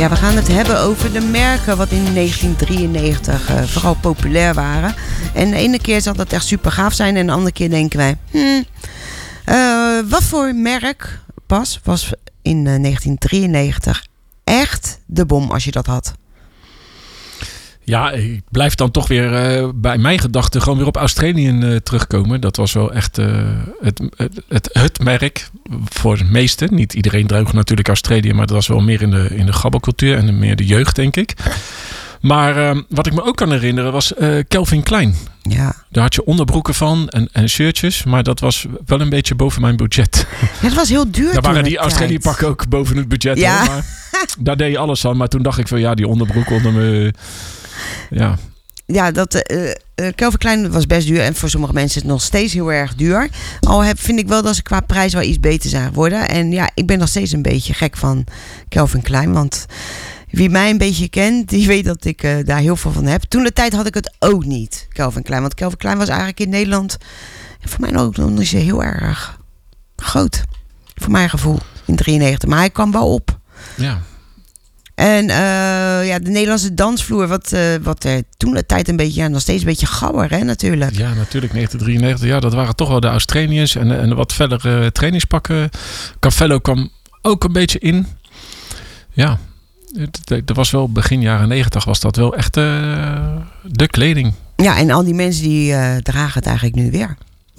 Ja, we gaan het hebben over de merken wat in 1993 vooral populair waren. En de ene keer zal dat echt super gaaf zijn en de andere keer denken wij... wat voor merk was in 1993 echt de bom als je dat had? Ja, ik blijf dan toch weer bij mijn gedachten gewoon weer op Australië terugkomen. Dat was wel echt het merk voor de meesten. Niet iedereen droeg natuurlijk Australië, maar dat was wel meer in de gabbelcultuur en meer de jeugd, denk ik. Maar wat ik me ook kan herinneren was Calvin Klein. Ja. Daar had je onderbroeken van en shirtjes, maar dat was wel een beetje boven mijn budget. Ja, dat was heel duur. Daar waren die Australië pakken ook boven het budget. Ja. Hoor, maar daar deed je alles aan. Maar toen dacht ik van ja, die onderbroek onder me... Ja. Ja, Calvin Klein was best duur. En voor sommige mensen is het nog steeds heel erg duur. Vind ik wel dat ze qua prijs wel iets beter zijn geworden. En ja, ik ben nog steeds een beetje gek van Calvin Klein. Want wie mij een beetje kent, die weet dat ik daar heel veel van heb. Toen de tijd had ik het ook niet, Calvin Klein. Want Calvin Klein was eigenlijk in Nederland... voor mij ook nog niet zo heel erg groot. Voor mijn gevoel, in 93. Maar hij kwam wel op. Ja. En de Nederlandse dansvloer, wat toen de tijd een beetje, nog steeds een beetje gabber, hè, natuurlijk. Ja, natuurlijk, 1993. Ja, dat waren toch wel de Australiërs en wat verdere trainingspakken. Cavello kwam ook een beetje in. Ja, dat was wel begin jaren 90 was dat wel echt de kleding. Ja, en al die mensen die dragen het eigenlijk nu weer.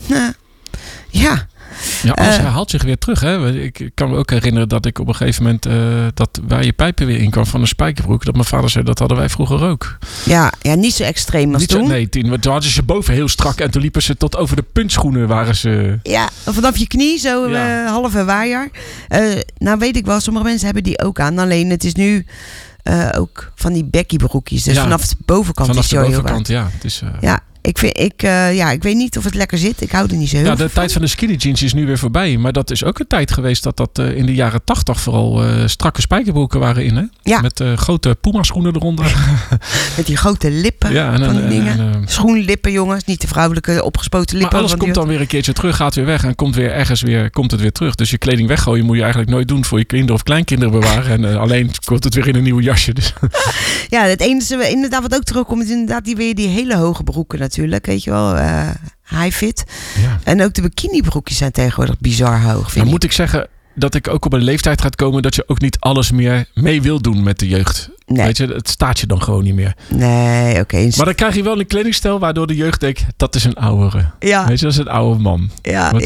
Ja. Ja, alles herhaalt zich weer terug. Hè? Ik kan me ook herinneren dat ik op een gegeven moment... dat waar je pijpen weer in kwam van een spijkerbroek... dat mijn vader zei, dat hadden wij vroeger ook. Ja, niet zo extreem als toen. Nee, toen hadden ze boven heel strak... en toen liepen ze tot over de puntschoenen waren ze... Ja, vanaf je knie, zo halve waaier. Nou weet ik wel, sommige mensen hebben die ook aan. Alleen het is nu ook van die bekkiebroekjes. Dus vanaf de bovenkant vanaf is de zo bovenkant, heel ja. Het is, ja. Ik weet niet of het lekker zit. Ik hou er niet zo heel veel de tijd van de skinny jeans is nu weer voorbij. Maar dat is ook een tijd geweest dat in de jaren 80 vooral strakke spijkerbroeken waren in. Hè? Ja. Met grote Puma schoenen eronder. Met die grote lippen van die dingen. Schoenlippen, jongens. Niet de vrouwelijke opgespoten lippen. Maar alles komt dan weer een keertje terug, gaat weer weg. En komt het weer terug. Dus je kleding weggooien moet je eigenlijk nooit doen voor je kinderen of kleinkinderen bewaren. En alleen komt het weer in een nieuw jasje. Dus. Ja, het enige inderdaad wat ook terugkomt is inderdaad die hele hoge broeken natuurlijk. Weet je wel, high fit. Ja. En ook de bikinibroekjes zijn tegenwoordig bizar hoog. Dan moet ik zeggen dat ik ook op een leeftijd gaat komen dat je ook niet alles meer mee wil doen met de jeugd. Nee. Weet je, het staat je dan gewoon niet meer. Nee, oké. Maar dan krijg je wel een kledingstijl waardoor de jeugd denkt, dat is een oudere. Ja. Weet je, dat is een oude man. Ja, want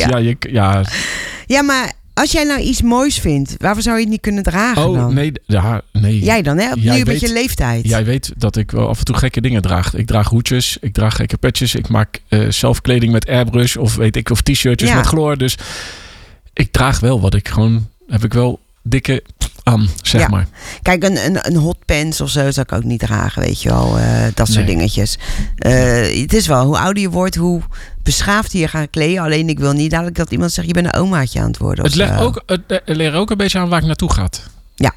ja, maar als jij nou iets moois vindt, waarvoor zou je het niet kunnen dragen dan? Nee. Jij dan, hè? Nu met je leeftijd. Jij weet dat ik wel af en toe gekke dingen draag. Ik draag hoedjes, ik draag gekke petjes. Ik maak zelf kleding met airbrush of t-shirtjes met chloor. Dus ik draag wel wat ik gewoon... Heb ik wel dikke aan, zeg maar. Kijk, een hot pants of zo zou ik ook niet dragen, weet je wel. Dat soort dingetjes. Het is wel, hoe ouder je wordt, hoe beschaafd je gaat kleden. Alleen ik wil niet dadelijk dat iemand zegt, je bent een omaatje aan het worden. Het legt ook een beetje aan waar ik naartoe ga. Ja.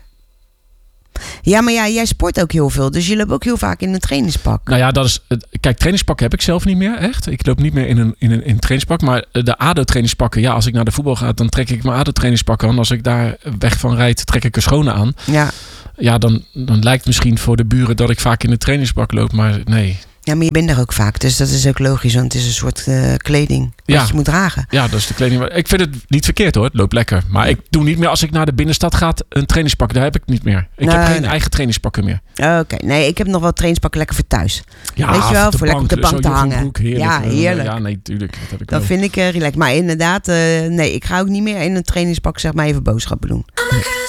Ja, maar jij sport ook heel veel. Dus je loopt ook heel vaak in een trainingspak. Nou ja, dat is... Kijk, trainingspak heb ik zelf niet meer, echt. Ik loop niet meer in een trainingspak. Maar de ADO-trainingspakken... Ja, als ik naar de voetbal ga, dan trek ik mijn ADO-trainingspakken aan. Als ik daar weg van rijd, trek ik er schone aan. Ja. Ja, dan lijkt het misschien voor de buren dat ik vaak in een trainingspak loop. Maar nee... Ja, maar je bent er ook vaak. Dus dat is ook logisch. Want het is een soort kleding wat je moet dragen. Ja, dat is de kleding. Ik vind het niet verkeerd hoor. Het loopt lekker. Maar ik doe niet meer als ik naar de binnenstad ga een trainingspak. Daar heb ik niet meer. Ik heb geen eigen trainingspakken meer. Oké. Nee, ik heb nog wel trainingspakken lekker voor thuis. Ja, weet je wel? Voor lekker op de bank te hangen. Heerlijk. Ja, heerlijk. Ja, nee, tuurlijk. Dat vind ik relaxed. Maar inderdaad, nee, ik ga ook niet meer in een trainingspak zeg maar even boodschappen doen.